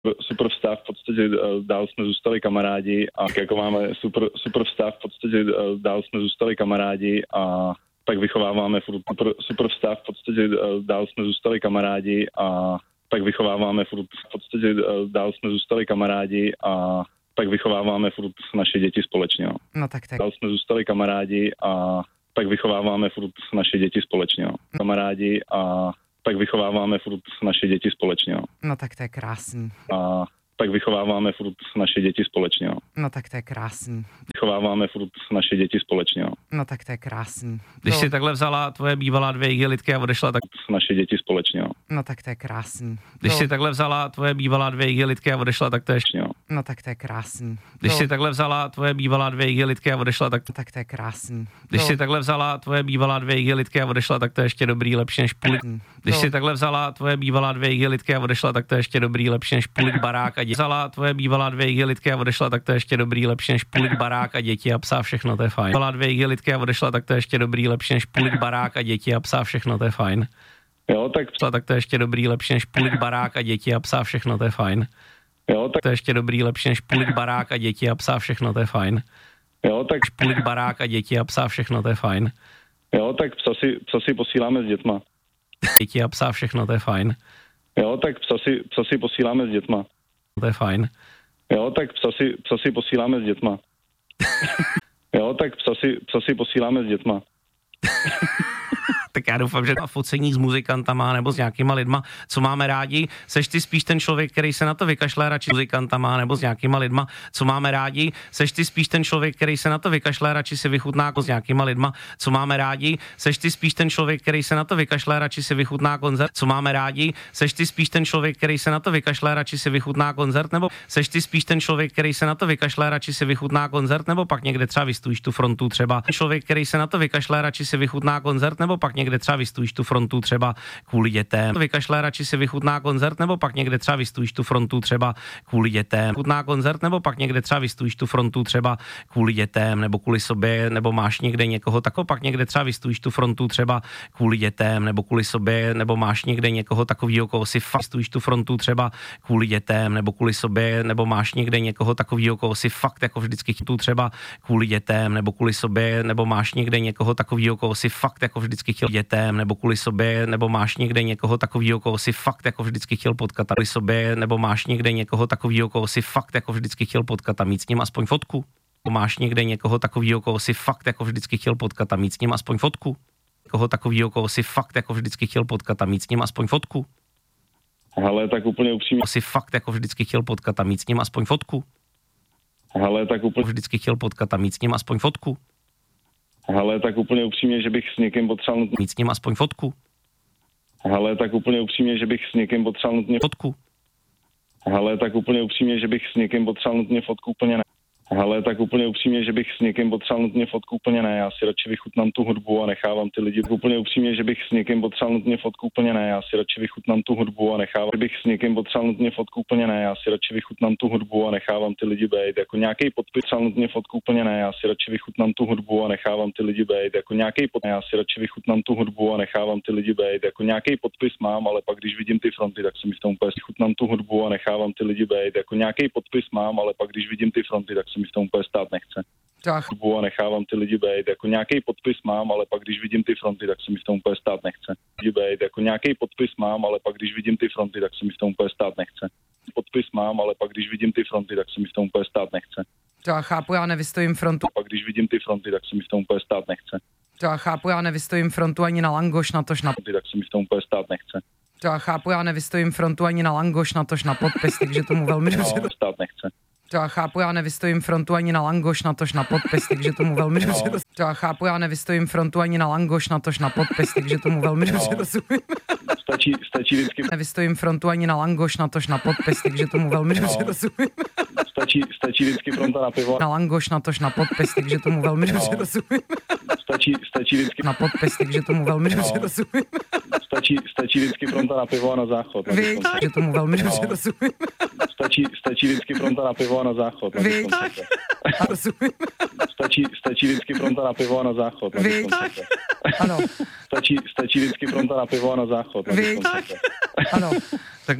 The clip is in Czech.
super vztah, v podstatě dál jsme zůstali kamarádi a jako máme super vztah, v podstatě dál jsme zůstali kamarádi a tak vychováváme super vztah, v podstatě dál jsme zůstali kamarádi a tak vychováváme v podstatě dál jsme zůstali kamarádi a tak vychováváme furt naše děti společně. No. No tak. Dál jsme zůstali kamarádi a tak vychováváme furt naše děti společně. No. Kamarádi a tak vychováváme furt naše děti společně. No tak to je krásný. A tak vychováváme furt naše děti společně. No tak to je krásný. Vychováváme furt naše děti společně. No tak to je krásný. Když si takhle vzala tvoje bývalá 2 igelitky a odešla, tak naše děti společně. No tak to je krásný. Když si takhle vzala tvoje bývalá 2 igelitky a odešla, tak to je No tak to je krásný. Když si takhle vzala tvoje bývalá 2 igelitky a odešla, tak to je krásný. Když si takhle vzala tvoje bývalá 2 igelitky a odešla, tak to je ještě dobrý, lepší než půl. Když si takhle vzala tvoje bývalá 2 igelitky a odešla, tak to je ještě dobrý, lepší než půl barák a děti. Vzala tvoje bývalá 2 igelitky a odešla, tak to je ještě dobrý, lepší než půl barák a děti a psa, všechno to je fajn. Vzala 2 igelitky a odešla, tak to je ještě dobrý, lepší než půl barák a děti a psa, všechno to je fajn. Jo, tak to je ještě dobrý, lepší než půl barák a děti a psa, všechno to je fajn. Jo, tak to je ještě dobrý, lepší než půl barák a děti a psa, všechno to je fajn. Jo, tak půl barák a děti a psa, všechno to je fajn. Jo, tak psa si posíláme s dětma. Děti a psa, všechno to je fajn. Jo, tak psa si posíláme s dětma. To je fajn. Jo, tak psa si posíláme s dětma. Jo, tak psa si posíláme s dětma. Tak já doufám, že na focení s muzikantama nebo s nějakýma lidma, co máme rádi. Seš ty spíš ten člověk, který se na to vykašle, radši s muzikantama nebo s nějakýma lidma, co máme rádi. Seš ty spíš ten člověk, který se na to vykašle, radši si vychutná jako s nějakýma lidma, co máme rádi. Seš ty spíš ten člověk, který se na to vykašle, radši si vychutná koncert, co máme rádi. Seš ty spíš ten člověk, který se na to vykašle, radši si vychutná koncert, nebo seš ty spíš ten člověk, který se na to vykašle, radši si vychutná koncert, nebo pak někde třeba vystojíš tu frontu třeba. Člověk, který se na to vykašle, radši si vychutná koncert, nebo pak někde třeba vystojíš tu frontu třeba kvůli dětem. Vykašle, radši si vychutná koncert, nebo pak někde třeba vystojíš tu frontu třeba kvůli dětem. Vychutná koncert, nebo pak někde třeba vystojíš tu frontu třeba kvůli dětem, nebo kvůli sobě, nebo máš někde někoho, tak pak někde třeba vystojíš tu frontu třeba kvůli dětem, nebo kvůli sobě, nebo máš někde někoho takovýho, koho si fakt stojíš tu frontu třeba kvůli dětem, nebo kvůli sobě, nebo máš někde někoho takovýho, koho si fakt jako vždycky tu třeba kvůli dětem, nebo kvůli sobě, nebo máš někde někoho takovýho, koho si fakt jako vždycky chtěl dětem, nebo kvůli sobě, nebo máš někde někoho takovýho, koho si fakt jako vždycky chtěl potkat kvůli sobě, nebo máš někde někoho takovýho, koho si fakt jako vždycky chtěl potkat a mít s ním aspoň fotku. Máš někde někoho takovýho, koho si fakt jako vždycky chtěl potkat a mít s ním aspoň fotku. Koho takovýho, koho si fakt jako vždycky chtěl potkat a mít s ním aspoň fotku. Hele, tak úplně upřímně. Si fakt jako vždycky chtěl potkat a mít s ním aspoň fotku. Hele, tak úplně vždycky chtěl potkat a mít s ním aspoň fotku. Hele, tak úplně upřímně, že bych s někým potřeboval mít s ním aspoň fotku. Hele, tak úplně upřímně, že bych s někým potřeboval nutně fotku. Hele, tak úplně upřímně, že bych s někým potřeboval nutně fotku úplně ne. Hele, tak úplně upřímně, že bych s někým potřeboval nutně fotku úplně ne. Já si radši vychutnám tu hudbu a nechávám ty lidi. Úplně upřímně, že bych s někým potřeboval nutně fotku úplně ne. Já si radši vychutnám tu hudbu a nechávám. Bych s někým potřeboval nutně fotku úplně ne. Já si radši vychutnám tu hudbu a nechávám ty lidi být. Jako nějaký podpis nutně fotku úplně ne. Já si radši vychutnám tu hudbu a nechávám ty lidi být. Jako nějaký podpis. Já si radši vychutnám tu hudbu a nechávám ty lidi být. Jako nějaký podpis mám, ale pak když vidím ty fronty, tak se mi v tom úplně vychutnám tu hudbu a nechávám ty lidi být. Jako nějaký podpis mám, ale pak když vidím ty fronty, tak se mi v tom úplně stát nechce. A nechávám ty lidi být. Jako nějaký podpis mám, ale pak když vidím ty fronty, tak se mi v tom úplně stát nechce. Být. Jako nějaký podpis mám, ale pak když vidím ty fronty, tak se mi v tom úplně stát nechce. Podpis mám, ale pak když vidím ty fronty, tak se mi v tom úplně stát nechce. To já chápu, já nevystojím frontu. Pak když vidím ty fronty, tak se mi v tom úplně stát nechce. To já chápu, já nevystojím frontu ani na langoš, natož na tak se mi v tom úplně stát nechce. To já chápu, já nevystojím frontu ani na langoš, natož na podpis, takže tomu velmi dobře. No, stát nechce. To já chápu, já nevystojím frontu ani na langoš, natož na podpis, takže tomu velmi dobře. To já chápu, já nevystojím frontu ani na langoš, natož na podpis, takže tomu velmi dobře rozumím. Stačí vždycky. Nevystojím frontu ani na langoš, natož na podpis, takže tomu velmi dobře rozumím. Stačí vždycky fronta na pivo. Na langoš, natož na podpis, takže tomu velmi dobře rozumím. Stačí vždycky na podpis, takže tomu velmi dobře rozumím. Stačí vždycky fronta na pivo a na záchod. Že tomu velmi dobře rozumím. Stačí vždycky fronta na pivo a na záchod. A rozumím. Stačí vždycky fronta na pivo a na záchod. Ano. Stačí vždycky fronta na pivo a na záchod. Ano.